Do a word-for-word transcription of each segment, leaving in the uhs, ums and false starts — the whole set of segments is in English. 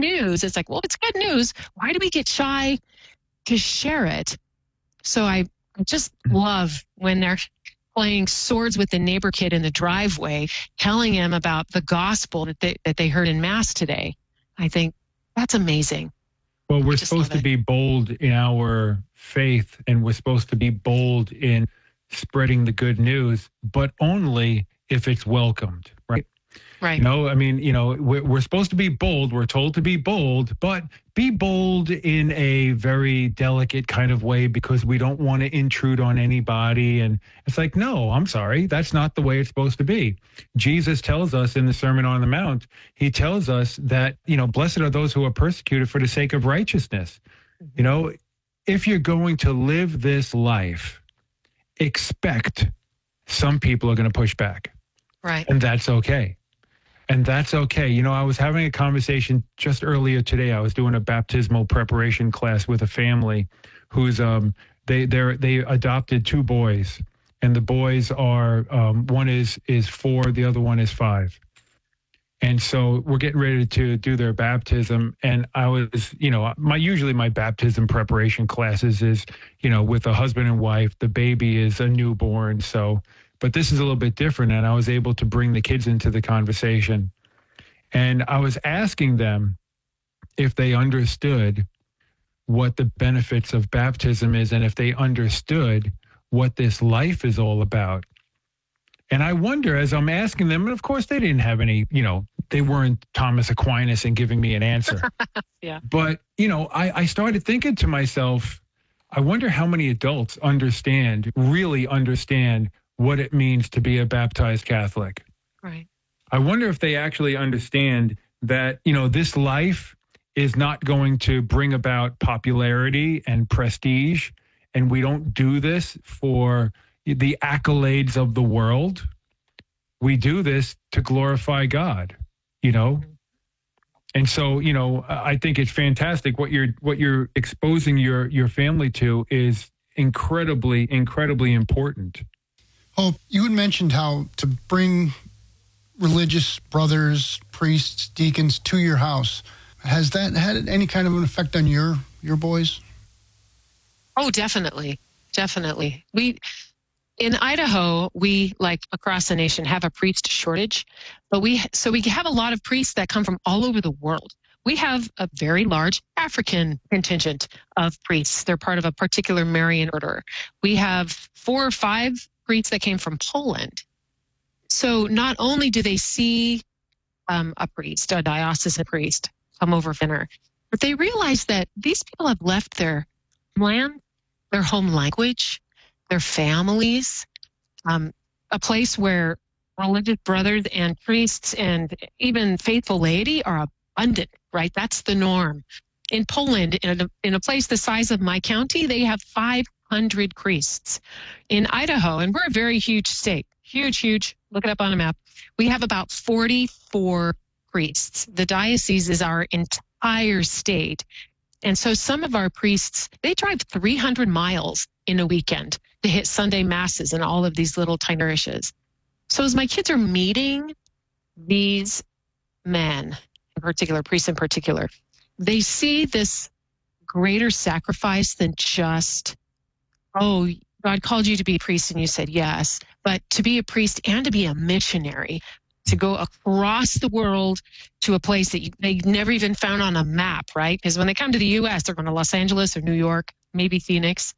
news. It's like, well, it's good news. Why do we get shy to share it? So I just love when they're playing swords with the neighbor kid in the driveway, telling him about the gospel that they, that they heard in Mass today. I think that's amazing. Well, we're supposed to be bold in our faith, and we're supposed to be bold in spreading the good news, but only if it's welcomed, right? Right. You know, I mean, you know, we're, we're supposed to be bold. We're told to be bold, but be bold in a very delicate kind of way, because we don't want to intrude on anybody. And it's like, no, I'm sorry. That's not the way it's supposed to be. Jesus tells us in the Sermon on the Mount, he tells us that, you know, blessed are those who are persecuted for the sake of righteousness. Mm-hmm. You know, if you're going to live this life, expect some people are going to push back. Right. And that's okay. And that's okay. You know, I was having a conversation just earlier today. I was doing a baptismal preparation class with a family who's um they they they adopted two boys, and the boys are um, one is is four, the other one is five. And so we're getting ready to do their baptism. And I was, you know, my usually my baptism preparation classes is, you know, with a husband and wife. The baby is a newborn, so. But this is a little bit different, and I was able to bring the kids into the conversation. And I was asking them if they understood what the benefits of baptism is, and if they understood what this life is all about. And I wonder, as I'm asking them, and of course they didn't have any, you know, they weren't Thomas Aquinas and giving me an answer. Yeah. But, you know, I, I started thinking to myself, I wonder how many adults understand, really understand, what it means to be a baptized Catholic. Right. I wonder if they actually understand that, you know, this life is not going to bring about popularity and prestige, and we don't do this for the accolades of the world. We do this to glorify God, you know? Mm-hmm. And so, you know, I think it's fantastic what you're what you're exposing your your family to is incredibly, incredibly important. Oh, you had mentioned how to bring religious brothers, priests, deacons to your house. Has that had any kind of an effect on your your boys? Oh, definitely. Definitely. We, in Idaho, we, like across the nation, have a priest shortage, but we, so we have a lot of priests that come from all over the world. We have a very large African contingent of priests. They're part of a particular Marian order. We have four or five priests that came from Poland. So not only do they see um, a priest, a diocesan priest, come over for dinner, but they realize that these people have left their land, their home language, their families, um, a place where religious brothers and priests and even faithful laity are abundant, right? That's the norm. In Poland, in a, in a place the size of my county, they have five hundred priests. In Idaho, and we're a very huge state, huge, huge, look it up on a map, we have about forty-four priests. The diocese is our entire state. And so some of our priests, they drive three hundred miles in a weekend to hit Sunday masses in all of these little tiny parishes. So as my kids are meeting these men, in particular, priests in particular, they see this greater sacrifice than just, oh, God called you to be a priest and you said yes, but to be a priest and to be a missionary, to go across the world to a place that you, they never even found on a map, right? Because when they come to the U S, they're going to Los Angeles or New York, maybe Phoenix.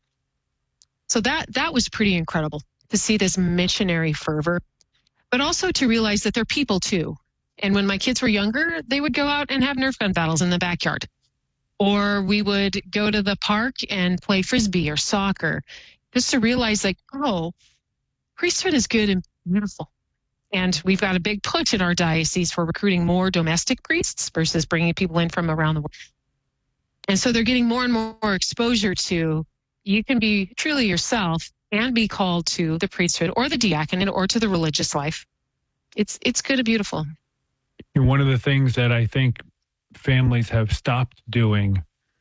So that that was pretty incredible to see this missionary fervor, but also to realize that they're people too. And when my kids were younger, they would go out and have Nerf gun battles in the backyard. Or we would go to the park and play Frisbee or soccer, just to realize like, oh, priesthood is good and beautiful. And we've got a big push in our diocese for recruiting more domestic priests versus bringing people in from around the world. And so they're getting more and more exposure to, you can be truly yourself and be called to the priesthood or the diaconate or to the religious life. It's it's good and beautiful. And one of the things that I think families have stopped doing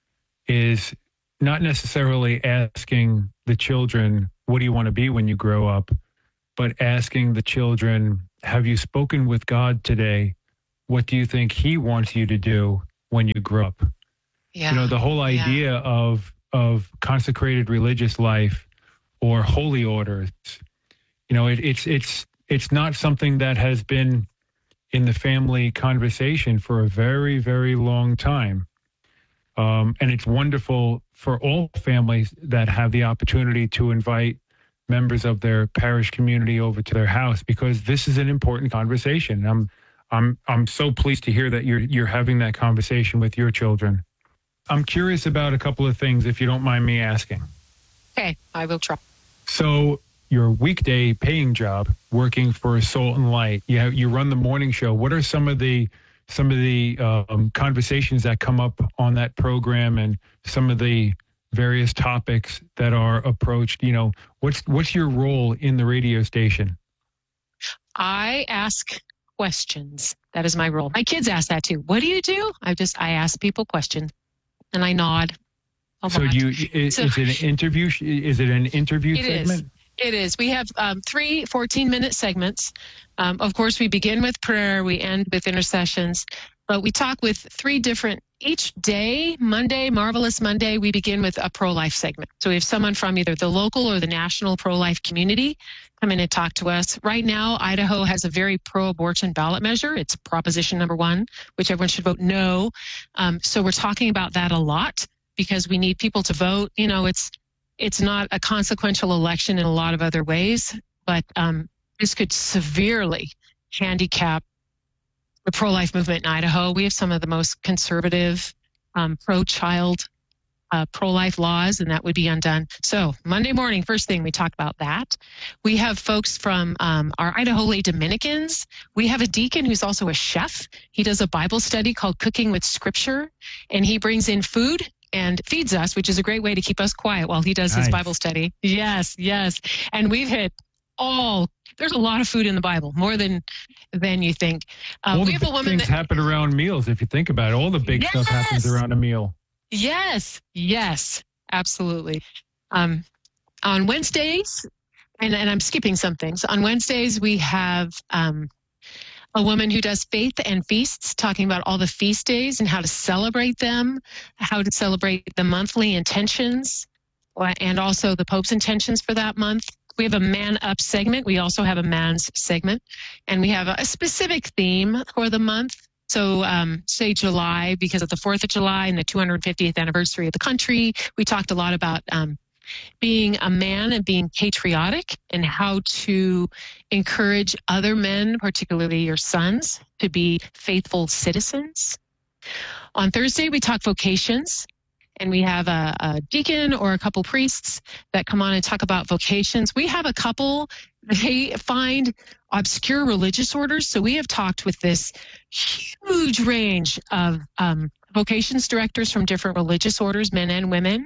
is not necessarily asking the children, what do you want to be when you grow up? But asking the children, have you spoken with God today? What do you think he wants you to do when you grow up. Yeah. You know, the whole idea yeah. of of consecrated religious life or holy orders, you know, it, it's it's it's not something that has been in the family conversation for a very, very long time. Um, and it's wonderful for all families that have the opportunity to invite members of their parish community over to their house, because this is an important conversation. I'm I'm I'm so pleased to hear that you're you're having that conversation with your children. I'm curious about a couple of things, if you don't mind me asking. Okay, I will try. So your weekday paying job, working for Salt and Light, you have, you run the morning show. What are some of the some of the um, conversations that come up on that program, and some of the various topics that are approached? You know, what's what's your role in the radio station? I ask questions. That is my role. My kids ask that too. What do you do? I just I ask people questions. And I nod a so lot. you is, So- is it an interview? Is it an interview It is. segment? It is. We have um, three fourteen-minute segments. Um, of course, we begin with prayer. We end with intercessions. But we talk with three different, each day, Monday, Marvelous Monday, we begin with a pro-life segment. So we have someone from either the local or the national pro-life community come in and talk to us. Right now, Idaho has a very pro-abortion ballot measure. It's proposition number one, which everyone should vote no. Um, so we're talking about that a lot because we need people to vote. You know, it's it's not a consequential election in a lot of other ways, but um, this could severely handicap the pro-life movement in Idaho. We have some of the most conservative um, pro-child, uh, pro-life laws, and that would be undone. So Monday morning, first thing, we talk about that. We have folks from um, our Idaho Lay Dominicans. We have a deacon who's also a chef. He does a Bible study called Cooking with Scripture, and he brings in food and feeds us, which is a great way to keep us quiet while he does Nice. his Bible study. Yes, yes. And we've hit all, there's a lot of food in the Bible, more than than you think. Uh, All we the have a big woman things that, happen around meals, if you think about it. All the big stuff happens Yes! around a meal. yes, yes, absolutely. Um, on Wednesdays, and, and I'm skipping some things. On Wednesdays, we have um, a woman who does faith and feasts, talking about all the feast days and how to celebrate them, how to celebrate the monthly intentions, uh, and also the Pope's intentions for that month. We have a man up segment. We also have a man's segment, and we have a specific theme for the month. So um, say July, because of the fourth of July and the two hundred fiftieth anniversary of the country, we talked a lot about um, being a man and being patriotic and how to encourage other men, particularly your sons, to be faithful citizens. On Thursday, we talk vocations. And we have a, a deacon or a couple priests that come on and talk about vocations. We have a couple, they find obscure religious orders. So we have talked with this huge range of um, vocations directors from different religious orders, men and women.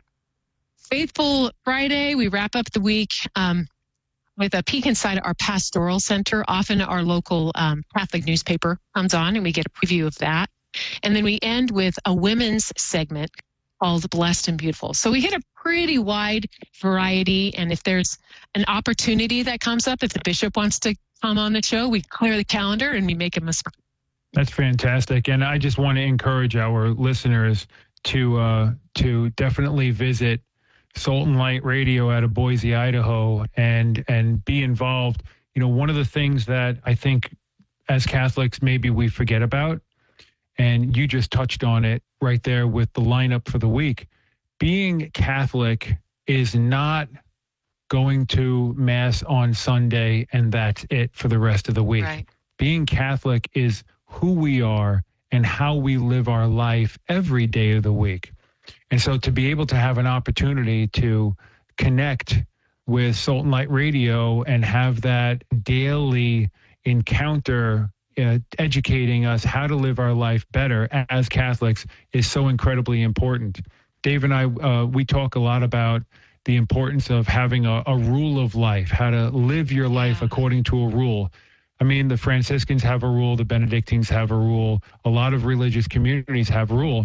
Faithful Friday, we wrap up the week um, with a peek inside our pastoral center. Often our local um, Catholic newspaper comes on and we get a preview of that. And then we end with a women's segment called Blessed and Beautiful. So we hit a pretty wide variety, and if there's an opportunity that comes up, if the bishop wants to come on the show, we clear the calendar and we make him a spot. That's fantastic. And I just want to encourage our listeners to uh, to definitely visit Salt and Light Radio out of Boise, Idaho, and and be involved. You know, one of the things that I think as Catholics maybe we forget about, and you just touched on it right there with the lineup for the week. Being Catholic is not going to Mass on Sunday and that's it for the rest of the week. Right. Being Catholic is who we are and how we live our life every day of the week. And so to be able to have an opportunity to connect with Salt and Light Radio and have that daily encounter Uh, educating us how to live our life better as Catholics is so incredibly important. Dave and I, uh, we talk a lot about the importance of having a, a rule of life, how to live your life Yeah. according to a rule. I mean, the Franciscans have a rule, the Benedictines have a rule, a lot of religious communities have a rule.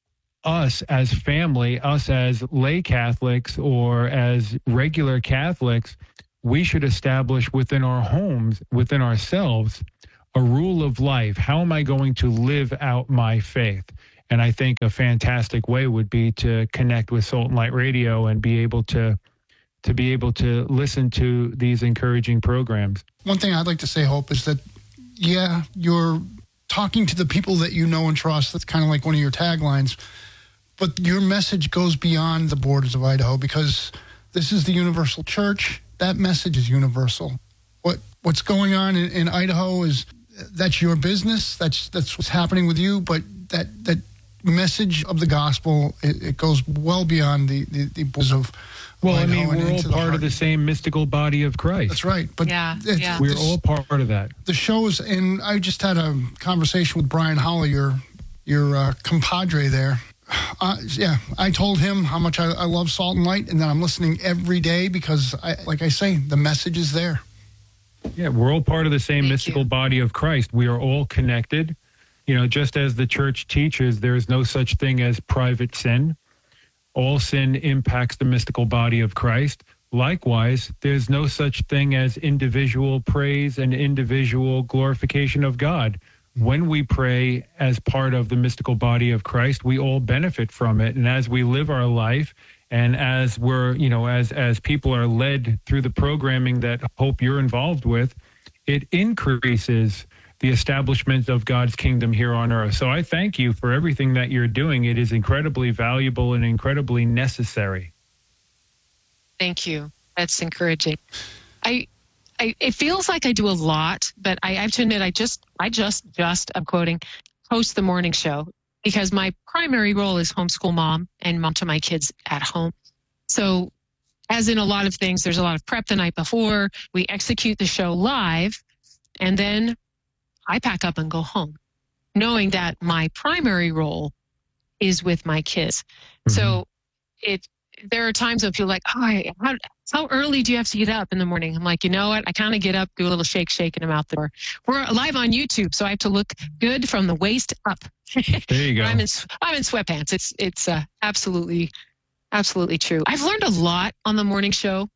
Us as family, us as lay Catholics or as regular Catholics, we should establish within our homes, within ourselves, a rule of life. How am I going to live out my faith? And I think a fantastic way would be to connect with Salt and Light Radio and be able to to be able to listen to these encouraging programs. One thing I'd like to say, Hope, is that, yeah, you're talking to the people that you know and trust. That's kind of like one of your taglines. But your message goes beyond the borders of Idaho, because this is the universal church. That message is universal. What what's going on in, in Idaho is, that's your business. That's that's what's happening with you. But that that message of the gospel, it, it goes well beyond the the, the borders of Well, I Idaho mean, and we're all into the part heart. of the same mystical body of Christ. That's right. But Yeah, it's- yeah. We're this- all part of that. the shows, and I just had a conversation with Brian Holly, your your uh, compadre there. Uh, yeah, I told him how much I, I love Salt and Light, and that I'm listening every day because, I, like I say, the message is there. Yeah, we're all part of the same Thank mystical you. body of Christ. We are all connected. You know, just as the church teaches, there is no such thing as private sin. All sin impacts the mystical body of Christ. Likewise, there's no such thing as individual praise and individual glorification of God. When we pray as part of the mystical body of Christ, we all benefit from it. And as we live our life, and as we're, you know, as as people are led through the programming that Hope you're involved with, it increases the establishment of God's kingdom here on earth. So I thank you for everything that you're doing. It is incredibly valuable and incredibly necessary. Thank you. That's encouraging. I, I, it feels like I do a lot, but I have to admit, I just, I just, just, I'm quoting, host the morning show, because my primary role is homeschool mom and mom to my kids at home. So as in a lot of things, there's a lot of prep the night before. We execute the show live, and then I pack up and go home, knowing that my primary role is with my kids. Mm-hmm. So it, there are times when I feel like, oh, I, how, how early do you have to get up in the morning? I'm like, you know what? I kind of get up, do a little shake, shake, and I'm out the door. We're live on YouTube, so I have to look good from the waist up. There you go. I'm in, I'm in sweatpants. It's, it's uh, absolutely, absolutely true. I've learned a lot on the morning show,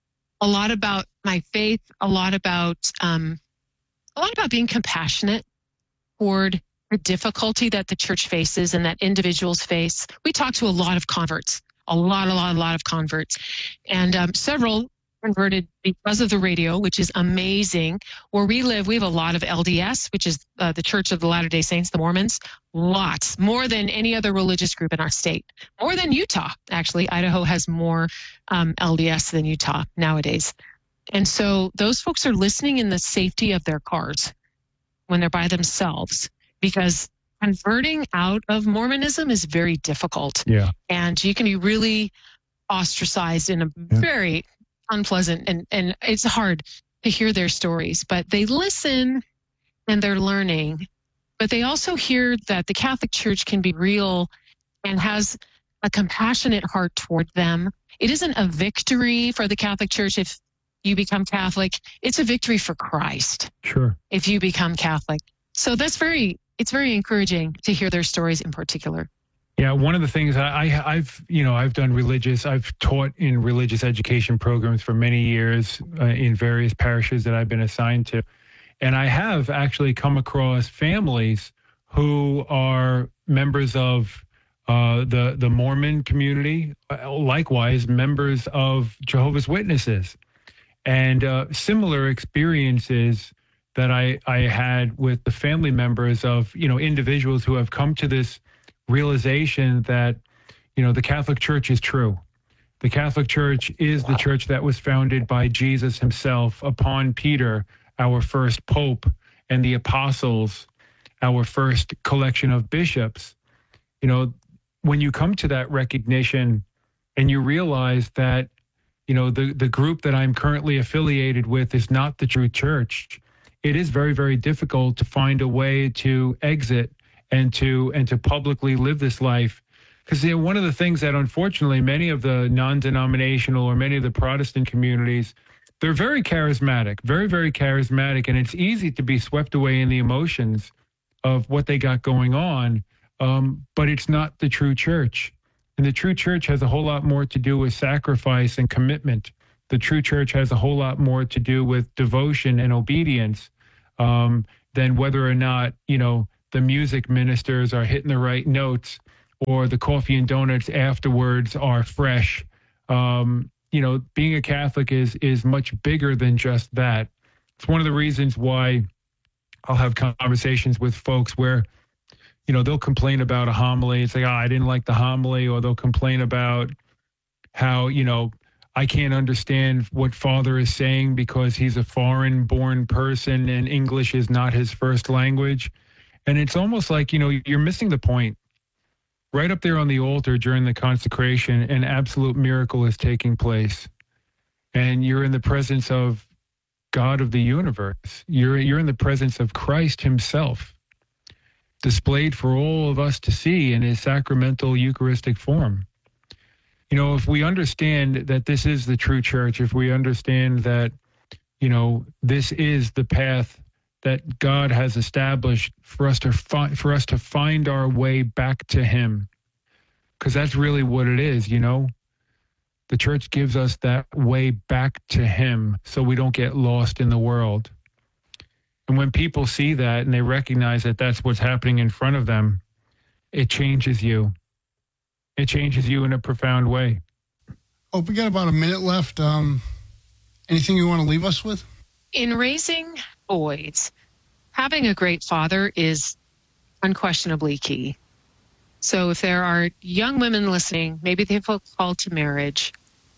a lot about my faith, a lot about, um, a lot about being compassionate toward the difficulty that the church faces and that individuals face. We talk to a lot of converts, a lot, a lot, a lot of converts, and um, several converted because of the radio, which is amazing. Where we live, we have a lot of L D S, which is uh, the Church of the Latter-day Saints, the Mormons. Lots, more than any other religious group in our state, more than Utah. Actually, Idaho has more um, L D S than Utah nowadays. And so those folks are listening in the safety of their cars when they're by themselves, because converting out of Mormonism is very difficult. Yeah. And you can be really ostracized in a Yeah. very unpleasant, and, and it's hard to hear their stories, but they listen and they're learning. But they also hear that the Catholic Church can be real and has a compassionate heart toward them. It isn't a victory for the Catholic Church if you become Catholic. It's a victory for Christ Sure. if you become Catholic. So that's very, it's very encouraging to hear their stories in particular. Yeah, one of the things I, I, I've, you know, I've done religious, I've taught in religious education programs for many years uh, in various parishes that I've been assigned to. And I have actually come across families who are members of uh, the, the Mormon community, uh, likewise members of Jehovah's Witnesses, and uh, similar experiences that I, I had with the family members of, you know, individuals who have come to this realization that, you know, the Catholic Church is true. The Catholic Church is the church that was founded by Jesus himself upon Peter, our first pope, and the apostles, our first collection of bishops. You know, when you come to that recognition and you realize that, you know, the, the group that I'm currently affiliated with is not the true church, it is very, very difficult to find a way to exit and to and to publicly live this life. Because, you know, one of the things that unfortunately many of the non-denominational or many of the Protestant communities, they're very charismatic, very, very charismatic, and it's easy to be swept away in the emotions of what they got going on, um, but it's not the true church. And the true church has a whole lot more to do with sacrifice and commitment. The true church has a whole lot more to do with devotion and obedience um, than whether or not, you know, the music ministers are hitting the right notes, or the coffee and donuts afterwards are fresh. Um, you know, being a Catholic is is much bigger than just that. It's one of the reasons why I'll have conversations with folks where, you know, they'll complain about a homily. It's like, oh, I didn't like the homily, or they'll complain about how, you know, I can't understand what Father is saying because he's a foreign-born person and English is not his first language. And it's almost like, you know, you're missing the point. Right up there on the altar during the consecration, an absolute miracle is taking place. And you're in the presence of God of the universe. You're, you're in the presence of Christ himself, displayed for all of us to see in his sacramental Eucharistic form. You know, if we understand that this is the true church, if we understand that, you know, this is the path that God has established for us to fi- for us to find our way back to him, because that's really what it is, you know. The church gives us that way back to him so we don't get lost in the world. And when people see that and they recognize that that's what's happening in front of them, it changes you. It changes you in a profound way. Oh, we got about a minute left. Um, anything you want to leave us with? In raising boys, having a great father is unquestionably key. So if there are young women listening, maybe they feel called to marriage,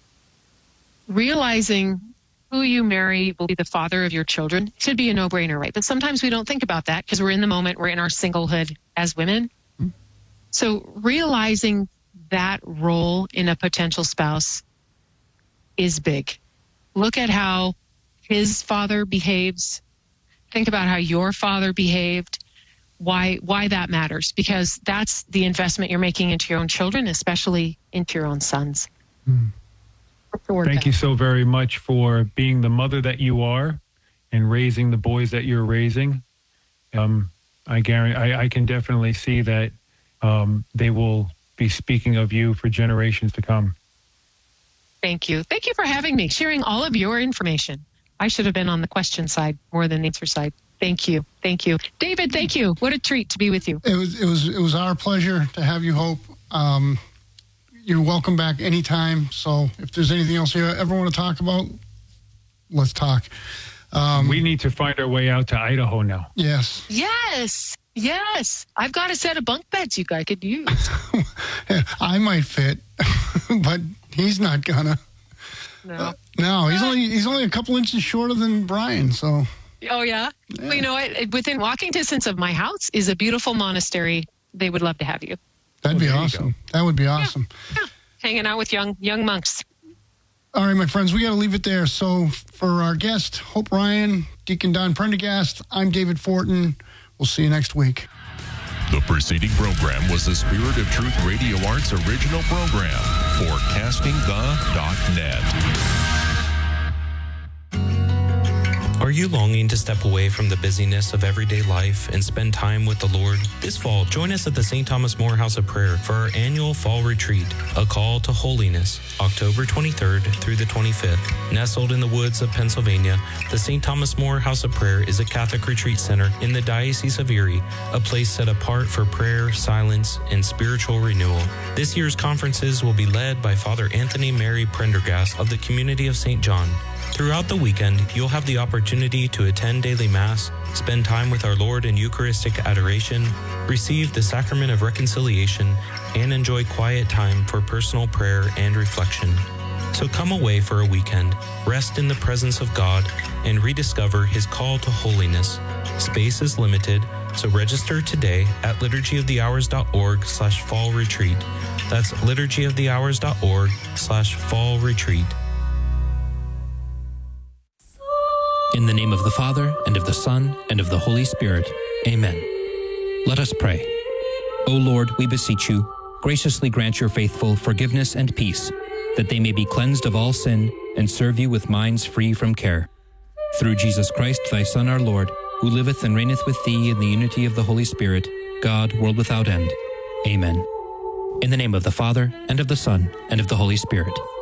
realizing who you marry will be the father of your children should be a no-brainer, right? But sometimes we don't think about that because we're in the moment, we're in our singlehood as women. Mm-hmm. So realizing that role in a potential spouse is big. Look at how his father behaves. Think about how your father behaved, why why that matters, because that's the investment you're making into your own children, especially into your own sons. Mm. Thank you so very much for being the mother that you are and raising the boys that you're raising. Um, I guarantee, I, I can definitely see that um, they will be speaking of you for generations to come. Thank you. Thank you for having me, sharing all of your information. I should have been on the question side more than the answer side. Thank you. Thank you. David, thank you. What a treat to be with you. It was it was it was our pleasure to have you, Hope. Um, you're welcome back anytime. So if there's anything else you ever want to talk about, let's talk. Um, we need to find our way out to Idaho now. Yes. Yes. Yes. I've got a set of bunk beds you guys could use. I might fit, but he's not gonna. No. Uh, no, he's only he's only a couple inches shorter than Brian, so. Oh, yeah? yeah. Well, you know what? Within walking distance of my house is a beautiful monastery. They would love to have you. That'd oh, be awesome. That would be awesome. Yeah. Yeah. Hanging out with young young monks. All right, my friends, we got to leave it there. So for our guest, Hope Ryan, Deacon Don Prendergast, I'm David Fortin. We'll see you next week. The preceding program was the Spirit of Truth Radio Arts original program for casting the dot net. Are you longing to step away from the busyness of everyday life and spend time with the Lord? This fall, join us at the Saint Thomas More House of Prayer for our annual Fall Retreat, A Call to Holiness, October twenty-third through the twenty-fifth. Nestled in the woods of Pennsylvania, the Saint Thomas More House of Prayer is a Catholic retreat center in the Diocese of Erie, a place set apart for prayer, silence, and spiritual renewal. This year's conferences will be led by Father Anthony Mary Prendergast of the Community of Saint John. Throughout the weekend, you'll have the opportunity to attend daily Mass, spend time with our Lord in Eucharistic adoration, receive the Sacrament of Reconciliation, and enjoy quiet time for personal prayer and reflection. So come away for a weekend, rest in the presence of God, and rediscover His call to holiness. Space is limited, so register today at liturgyofthehours.org slash fall retreat. That's liturgyofthehours.org slash fall retreat. In the name of the Father, and of the Son, and of the Holy Spirit. Amen. Let us pray. O Lord, we beseech you, graciously grant your faithful forgiveness and peace, that they may be cleansed of all sin and serve you with minds free from care. Through Jesus Christ, thy Son, our Lord, who liveth and reigneth with thee in the unity of the Holy Spirit, God, world without end. Amen. In the name of the Father, and of the Son, and of the Holy Spirit.